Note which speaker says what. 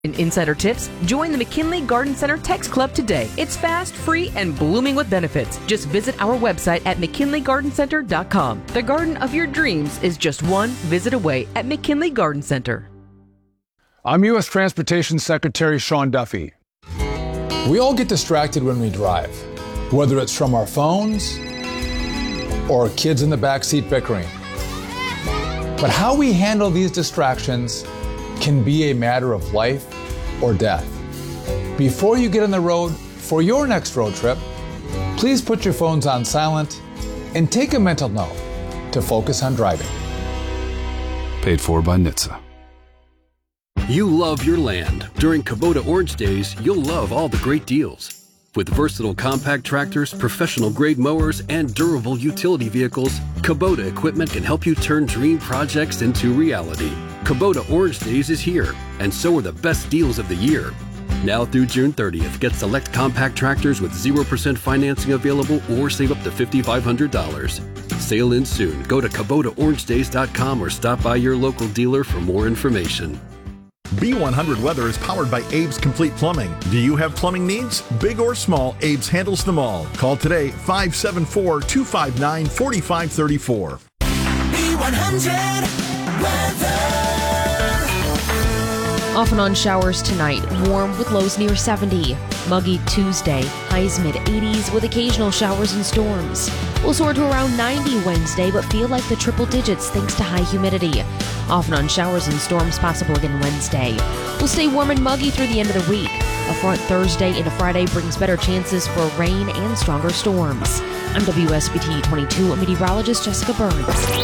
Speaker 1: In insider tips, join the McKinley Garden Center Text Club today. It's fast, free, and blooming with benefits. Just visit our website at McKinleyGardenCenter.com. The garden of your dreams is just one visit away at McKinley Garden Center.
Speaker 2: I'm U.S. Transportation Secretary Sean Duffy. We all get distracted when we drive, whether it's from our phones or kids in the backseat bickering. But how we handle these distractions can be a matter of life or death. Before you get on the road for your next road trip, please put your phones on silent and take a mental note to focus on driving.
Speaker 3: Paid for by NHTSA.
Speaker 4: You love your land. During Kubota Orange Days, you'll love all the great deals. With versatile compact tractors, professional-grade mowers, and durable utility vehicles, Kubota equipment can help you turn dream projects into reality. Kubota Orange Days is here, and so are the best deals of the year. Now through June 30th, get select compact tractors with 0% financing available or save up to $5,500. Sale ends soon. Go to KubotaOrangeDays.com or stop by your local dealer for more information.
Speaker 5: B100 Weather is powered by Abe's Complete Plumbing. Do you have plumbing needs? Big or small, Abe's handles them all. Call today, 574-259-4534.
Speaker 6: B100 Weather.
Speaker 7: Off and on showers tonight, warm with lows near 70. Muggy Tuesday, highs mid-80s with occasional showers and storms. We'll soar to around 90 Wednesday, but feel like the triple digits thanks to high humidity. Off and on showers and storms possible again Wednesday. We'll stay warm and muggy through the end of the week. A front Thursday into Friday brings better chances for rain and stronger storms. I'm WSBT 22 meteorologist Jessica Burns.